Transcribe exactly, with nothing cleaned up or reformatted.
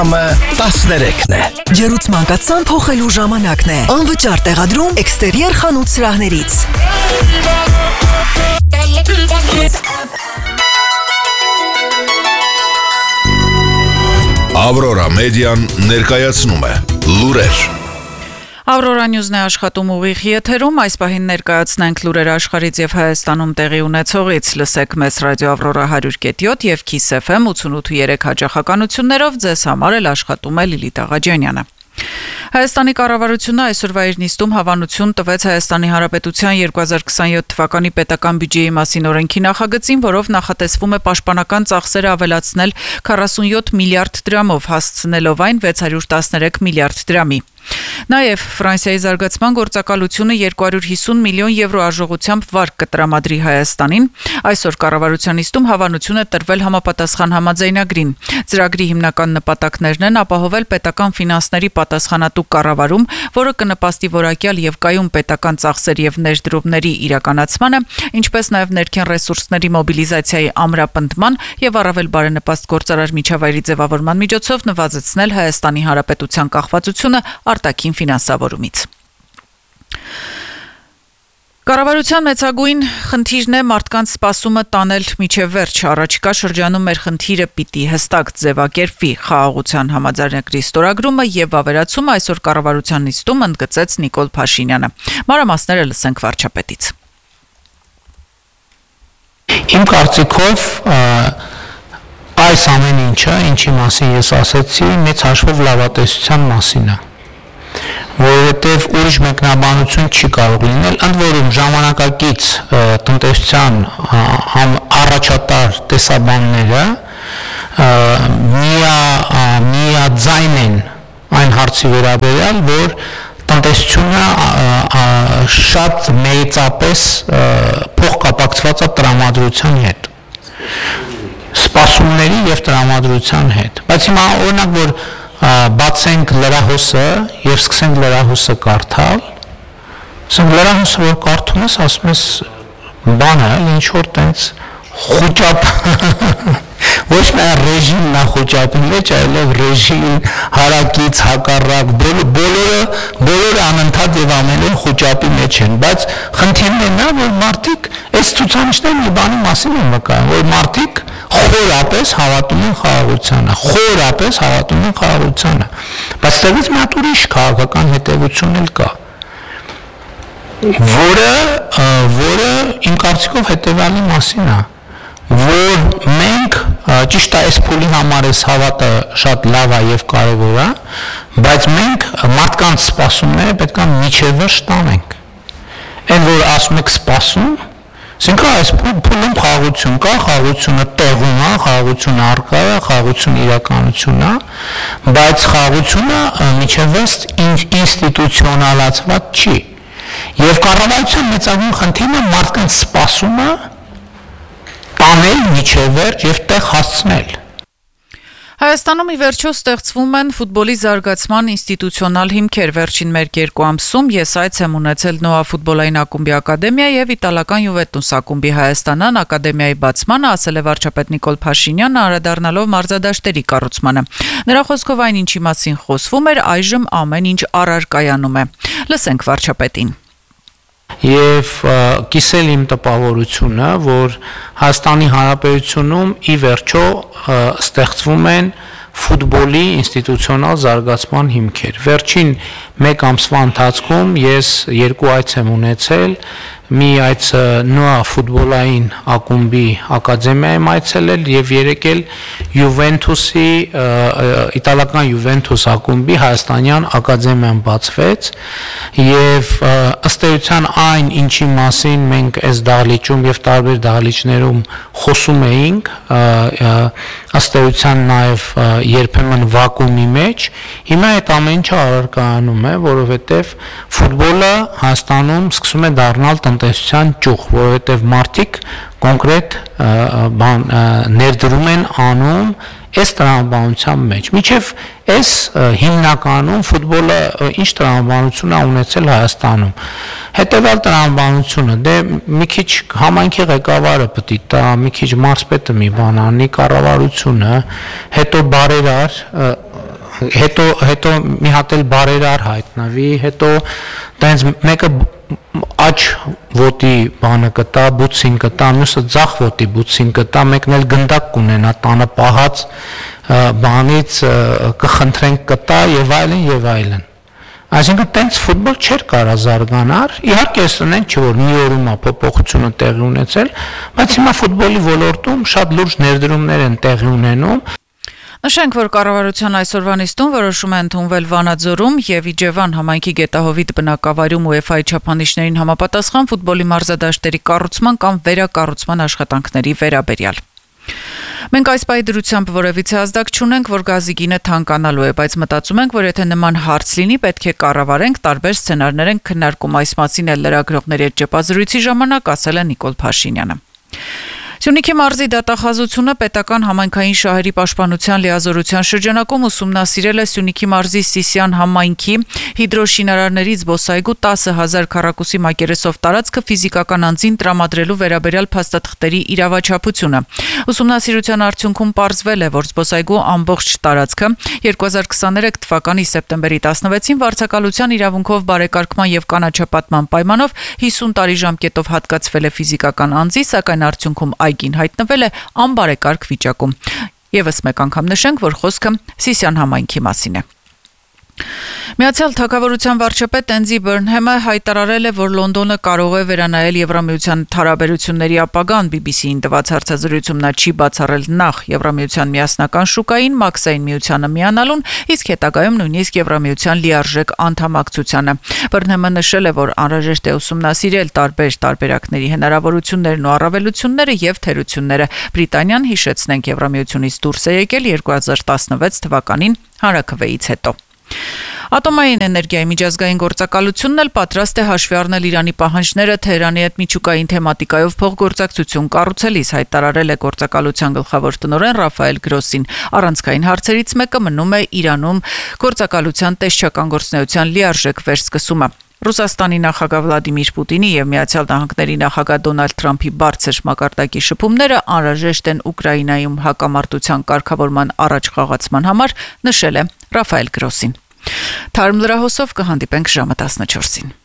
տասներեքն է։ Ջերուցման կացան փոխելու ժամանակն է։ Անվճար տեղադրում էքստերիեր խանութ սրահներից։ Ավրորա մեդիան ներկայացնում է լուրեր։ Ավրորա Նյուզն է աշխատում ուղիղ եթերում, այս պահին ներկայացնենք լուրեր աշխարհից եւ Հայաստանում տեղի ունեցողից։ Լսեք մեզ ռադիո Ավրորա one oh point seven եւ Kiss F M eighty-eight point three հաճախականություններով, ձեզ համար էլ աշխատում է Լիլիթ Աղաջանյանը։ Հայաստանի կառավարությունը այսօրվա իր նիստում հավանություն տվեց Հայաստանի Հանրապետության twenty twenty-seven թվականի պետական բյուջեի մասին օրենքի նախագծին, որով նախատեսվում է պաշտպանական ծախսերը ավելացնել forty-seven միլիարդ դրամով, հասցնելով այն six hundred thirteen միլիարդ դրամի։ Նաև Ֆրանսիայի զարգացման գործակալությունը two hundred fifty միլիոն եվրո արժողությամբ վարկ կտրամադրի Հայաստանին։ Այսօր կառավարության նիստում հավանություն է տրվել համապատասխան համաձայնագրին։ Ծրագրի հիմնական նպատակներն են ապահովել պետական ֆինանսների պատասխանատու կառավարում, որը կնպաստի որակյալ եւ կայուն պետական ծախսերի եւ ներդրումների իրականացմանը, ինչպես նաև ներքին ռեսուրսների մոբիլիզացիայի ամրապնդման եւ առավել բարենպաստ գործարար միջավայրի ձևավորման միջոցով նվազեցնել Հայաստանի Հանրապետության կախվածությունը արտաքին ֆինանսավորումից։ Կառավարության մեծագույն խնդիրն է մարդկանց սպասումը տանել մինչև վերջ։ Առաջիկա շրջանում մեր խնդիրը պիտի հստակ ձևակերպվի, խաղաղության համաձայնագրի ստորագրումը եւ վավերացումը այսօր կառավարության նիստում ընդգծեց Նիկոլ Փաշինյանը։ Մանրամասները լսենք վարչապետից։ Իմ կարծիքով այս ամեն ինչը, ինչի մասին ես ասացի, մեծ հաշվով լավատեսության մասին է, որովհետև ուրիշ մեկնաբանություն չի կարող լինել, ընդ որում ժամանակակից տնտեսության առաջատար տեսաբանները միաձայն են այն հարցի վերաբերյալ, որ տնտեսությունը շատ մեծապես փոխկապակցված է տրամադրության հետ, սպասումների եւ տրամադրության հետ։ Բայց հիմա օրինակ որ բացենք լրահոսը եւ սկսենք լրահոսը կարդալ, ասենք լրահոսը որ կարդում ես, ասում ես բանը, ինչ որ տենց խոճապ, ոչ միայն ռեժիմն է խոճապի մեջ, այլև ռեժիմին հարակից, հակառակ, բոլորը, բոլորը անընդհատ եւ ամենը խոճապի մեջ են, բայց խնդիրն է նա, որ մարդիկ այս ցուցանիշներն մի բանի մասին են վկայում, որ մարդիկ խորապես հավատում են խաղաղությանը, խորապես հավատում են խաղաղությանը, բայց դեռևս մի հատ ուրիշ քաղաքական հետևություն էլ կա, որը, որը իմ կարծիքով հետևյալի մասին է, որ մենք ճիշտ է այս փուլի համար այս հավատը շատ լավ է եւ կարեւոր է, բայց մենք մարդկանց սպասումները պետք է միջև վերջ տանենք։ Այն որ ասում եք սպասում, ասենք այս փուլում խաղաղություն կա, խաղաղությունը տեղում է, խաղաղությունը առկա է, խաղաղությունը իրականություն է, բայց խաղաղությունը միջև վերջ ինստիտուցիոնալացված չի։ Եվ կառավարության մեծագույն խնդիրը մարդկանց սպասումը տանել միջև վերջ եւ տեղ հասցնել։ Հայաստանում ի վերջո ստեղծվում են ֆուտբոլի զարգացման ինստիտուցիոնալ հիմքեր։ Վերջին մեր երկու ամսում ես այց եմ ունեցել Նոա ֆուտբոլային ակումբի ակադեմիա եւ իտալական Յուվենտուս ակումբի Հայաստանյան ակադեմիայի բացմանը, ասել է վարչապետ Նիկոլ Փաշինյանը, անդրադառնալով մարզադաշտերի կառուցմանը։ Նրա խոսքով այն ինչի մասին խոսվում էր, այժմ ամեն ինչ առարկայանում է։ Լսենք վարչապետին։ Եվ կիսել իմ տպավորությունը, որ Հայաստանի Հանրապետությունում ի վերջո ստեղծվում են ֆուտբոլի ինստիտուցիոնալ զարգացման հիմքեր։ Վերջին մեկ ամսվա ընթացքում ես երկու այց եմ ունեցել, մի այց Նոա ֆուտբոլային ակումբի ակադեմիա եմ այցելել եւ երեք էլ Յուվենտուսի իտալական Յուվենտուս ակումբի հայաստանյան ակադեմիան բացվեց եւ ըստ էության այն ինչի մասին մենք այս դահլիճում եւ տարբեր դահլիճներում խոսում էինք, ըստ էության նաեւ երբեմն վակուումի մեջ, հիմա այդ ամեն ինչը առարկայանում է, որովհետեւ ֆուտբոլը Հայաստանում սկսում է դառնալ տնտեսության ճյուղ, որովհետև մարդիկ կոնկրետ բան ներդրում են անում այս տրամաբանության մեջ։ Մինչև այս հիմնականում ֆուտբոլը ինչ տրամաբանություն է ունեցել Հայաստանում։ Հետևյալ տրամաբանությունը, դե մի քիչ համայնքի ղեկավարը պետք է տա, մի քիչ մարզպետը մի բան անի, կառավարությունը, հետո բարերար հետո հետո մի հատ էլ բարերար հայտնվի, հետո տենց մեկը աչ ոտի բանը կտա, բուցին կտա, մյուսը ձախ ոտի բուցին կտա, մեկն էլ գնդակ կունենա տանը պահած բանից կխնդրենք կտա եւ այլն եւ այլն։ Այսինքն տենց ֆուտբոլ չէր կարա զարգանար, իհարկե ասենք չէ որ մի օրում է փոփոխությունը տեղի ունեցել, բայց հիմա ֆուտբոլի ոլորտում շատ լուրջ ներդրումներ են տեղի ունենում։ Նշենք, որ կառավարության այսօրվա նիստում որոշում է ընդունվել Վանաձորում եւ Իջևան համայնքի գետահովիտ բնակավայրում ՈՒԵՖԱ-ի չափանիշներին համապատասխան ֆուտբոլի մարզադաշտերի կառուցման կամ վերակառուցման աշխատանքների վերաբերյալ։ Մենք այս պահի դրությամբ որևիցե ազդակ չունենք, որ գազի գինը թանկանալու է, բայց մտածում ենք, որ եթե նման հարց լինի, պետք է կառավարենք, տարբեր սցենարներ ենք քննարկում, այս մասին էլ լրագրողների հետ ճեպազրույցի ժամանակ ասել է Նիկոլ Փաշինյանը։ Սյունիքի մարզի դատախազությունը պետական համայնքային շահերի պաշտպանության լիազորության շրջանակում ուսումնասիրել է Սյունիքի մարզի Սիսյան համայնքի հիդրոշինարարների զբոսայգու տասը հազար քառակուսի մակերեսով տարածքը ֆիզիկական անձին տրամադրելու վերաբերյալ փաստաթղթերի իրավաչափությունը։ Ուսումնասիրության արդյունքում պարզվել է, որ զբոսայգու ամբողջ տարածքը երկու հազար քսաներեք թվականի սեպտեմբերի տասնվեցին վարձակալության իրավունքով բարեկարգման եւ կանաչապատման պայմանով հիսուն տարի ժամկետով հատկացվել է ֆիզիկական անձի, սակայն արդյունքում այգին հայտնվել է անբարեկարգ վիճակում։ Եվս մեկ անգամ նշենք, որ խոսքը Սիսյան համայնքի մասին է։ Միացյալ Թագավորության վարչապետ Էնձի Բըրնհեմը հայտարարել է, որ Լոնդոնը կարող է վերանայել Եվրամիության հարաբերությունների ապագան, բի բի սի-ին տված հարցազրույցում նա չի բացառել նախ Եվրամիության միասնական շուկային, մաքսային միությանը միանալուն, իսկ հետագայում նույնիսկ Եվրամիության լիարժեք անդամակցությանը։ Բըրնհեմը նշել է, որ անհրաժեշտ է ուսումնասիրել տարբեր տարբերակների հնարավորություններն ու առավելությունները եւ թերությունները։ Բրիտանիան, հիշեցնենք, Եվրամիությունից դուրս է եկել երկու հազար տասնվեց թվականին հանրաքվեից հետո։ Ատոմային էներգիայի միջազգային գործակալությունն էլ պատրաստ է հաշվի առնել Իրանի պահանջները Թեհրանի հետ միջուկային թեմատիկայով փոխգործակցություն կառուցելիս, հայտարարել է գործակալության գլխավոր տնօրեն Ռաֆայել Գրոսին։ Առանցքային հարցերից մեկը մնում է Իրանում գործակալության տեսչական գործունեության լիարժեք վերսկսումը։ Ռուսաստանի նախագահ Վլադիմիր Պուտինի եւ Միացյալ Նահանգների նախագահ Դոնալդ Թրամփի բարձր մակարդակի շփումները անհրաժեշտ են Ուկրաինայում հակամարտության կարգավորման առաջ խաղացման համար, նշել է Ռաֆայել Գրոսին։ Թարմ լրահոսով կհանդիպենք ժամը տասնչորսին։